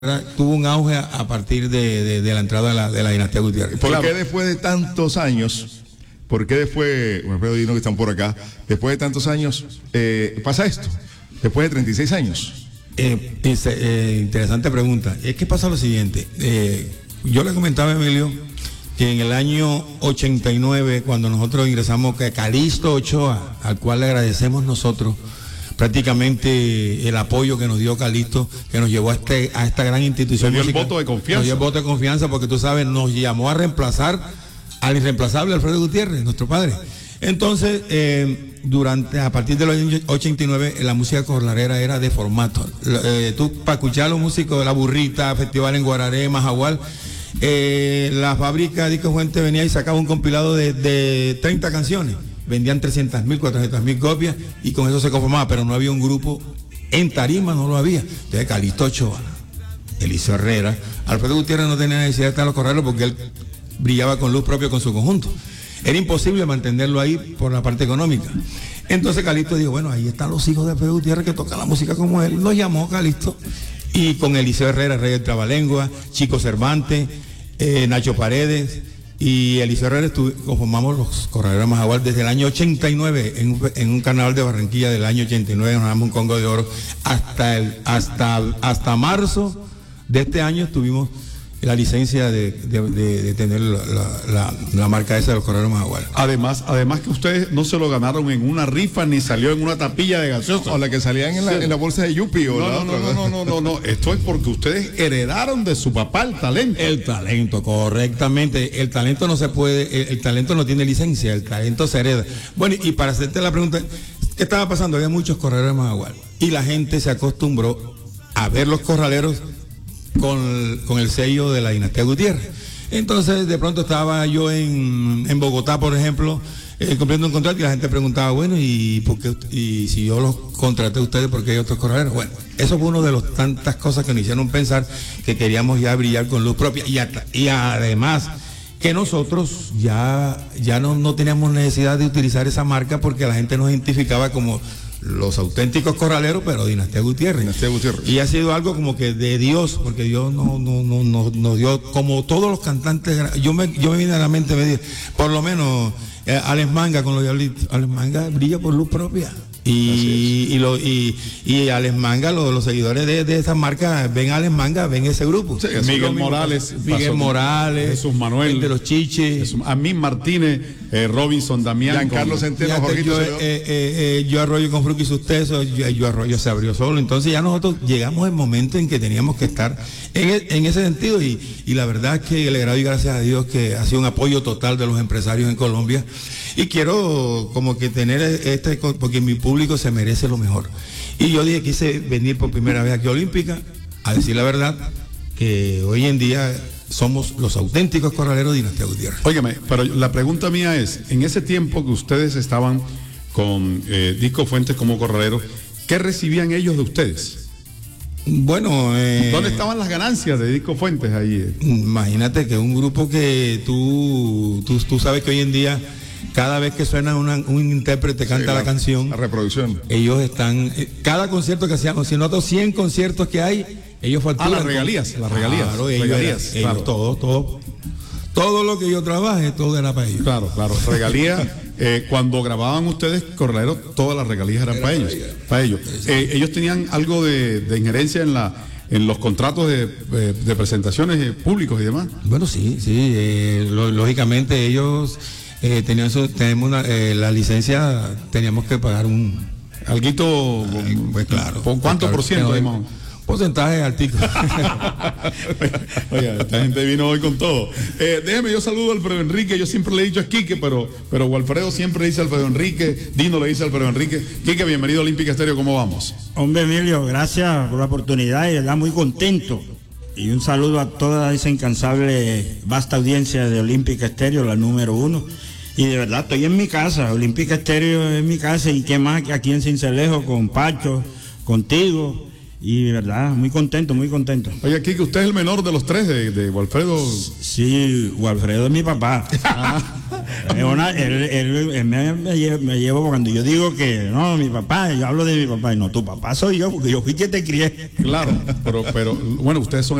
tuvo un auge a partir de la entrada de la dinastía Gutiérrez. ¿Por qué después de tantos años, bueno, Dino que están por acá, después de tantos años, pasa esto? Después de 36 años. Interesante pregunta. Es que pasa lo siguiente. Yo le comentaba a Emilio que en el año 89, cuando nosotros ingresamos, que Calixto Ochoa, al cual le agradecemos nosotros prácticamente el apoyo que nos dio Calixto, que nos llevó a esta gran institución. Nos dio el voto de confianza. Nos dio el voto de confianza porque tú sabes, nos llamó a reemplazar al irreemplazable Alfredo Gutiérrez, nuestro padre. Entonces, a partir de los años 89, la música corralerera era de formato. Tú, para escuchar a los músicos de La Burrita, Festival en Guararé, Majagual, la fábrica Disco Fuente venía y sacaba un compilado de 30 canciones. Vendían 300.000, 400.000 copias y con eso se conformaba, pero no había un grupo en tarima, no lo había. Entonces, Calixto Ochoa, Eliseo Herrera, Alfredo Gutiérrez no tenía necesidad de estar en los corraleros porque él brillaba con luz propia con su conjunto. Era imposible mantenerlo ahí por la parte económica. Entonces Calixto dijo, bueno, ahí están los hijos de Alfredo Gutiérrez que tocan la música como él. Nos llamó Calixto y con Eliseo Herrera, Rey del Trabalengua, Chico Cervantes, Nacho Paredes y Eliseo Herrera conformamos los corraleros Majagual desde el año 89 en un carnaval de Barranquilla del año 89, nos damos un Congo de Oro hasta marzo de este año tuvimos la licencia de tener la marca esa de los corraleros Majagual. Además que ustedes no se lo ganaron en una rifa ni salió en una tapilla de gaseosa. O la que salían en la bolsa de Yupi. No. Esto es porque ustedes heredaron de su papá el talento. El talento, correctamente. El talento no se puede, el talento no tiene licencia, el talento se hereda. Bueno, y para hacerte la pregunta, ¿qué estaba pasando? Había muchos corraleros Majagual y la gente se acostumbró a ver los corraleros con el sello de la dinastía Gutiérrez. Entonces de pronto estaba yo en Bogotá, por ejemplo, cumpliendo un contrato y la gente preguntaba, bueno, ¿y si yo los contraté a ustedes, por qué hay otros corraleros? Bueno, eso fue una de las tantas cosas que nos hicieron pensar que queríamos ya brillar con luz propia y además que nosotros ya no teníamos necesidad de utilizar esa marca porque la gente nos identificaba como los auténticos corraleros, pero Dinastía Gutiérrez. Y ha sido algo como que de Dios, porque Dios nos dio, como todos los cantantes, yo me vine a la mente, por lo menos Alex Manga con los Diablitos. Alex Manga brilla por luz propia. Y Alex Manga, los seguidores de esa marca ven a Alex Manga, ven ese grupo. Sí, Miguel Morales, Jesús Manuel, de los Chiches, Amín Martínez, Robinson Damián, Carlos Centeno, yo Arroyo con Fruki y sus tesos, yo Arroyo se abrió solo. Entonces ya nosotros llegamos al momento en que teníamos que estar en ese sentido y la verdad es que le doy gracias a Dios que ha sido un apoyo total de los empresarios en Colombia y quiero como que tener porque mi público se merece lo mejor. Y yo dije, quise venir por primera vez aquí a Olímpica a decir la verdad, que hoy en día somos los auténticos corraleros de Dinastía Gutiérrez. Óigame, pero la pregunta mía es, en ese tiempo que ustedes estaban con Disco Fuentes como corraleros, ¿qué recibían ellos de ustedes? Bueno, ¿dónde estaban las ganancias de Disco Fuentes ahí? Imagínate que un grupo que tú sabes que hoy en día cada vez que suena un intérprete canta la canción, la reproducción, ellos están, cada concierto que hacíamos, si nosotros 100 conciertos que hay, ellos facturan. Las regalías. Claro, ellos, todo lo que yo trabaje, todo era para ellos. Claro, regalías. Cuando grababan ustedes corraleros, todas las regalías eran para ellos. Ellos tenían algo de injerencia en los contratos de presentaciones públicos y demás. Bueno, sí, lógicamente ellos tenemos la licencia, teníamos que pagar alguito, pues claro. ¿Cuánto por ciento? Porcentaje altico. Oiga, esta gente vino hoy con todo. Déjeme, yo saludo a Alfredo Enrique. Yo siempre le he dicho a Quique, pero Walfredo siempre dice Alfredo Enrique. Dino le dice Alfredo Enrique. Quique, bienvenido a Olímpica Estéreo. ¿Cómo vamos? Hombre, Emilio, gracias por la oportunidad y de verdad muy contento. Y un saludo a toda esa incansable vasta audiencia de Olímpica Estéreo, la número 1. Y de verdad estoy en mi casa. Olímpica Estéreo es mi casa. Y qué más que aquí en Cincelejo con Pacho, contigo. Y de verdad, muy contento. Oye, Kike, usted es el menor de los tres de Walfredo. Sí, Walfredo es mi papá. Él me llevo cuando yo digo que no, mi papá, yo hablo de mi papá, y no, tu papá soy yo, porque yo fui quien te crié. Claro, pero bueno, ustedes son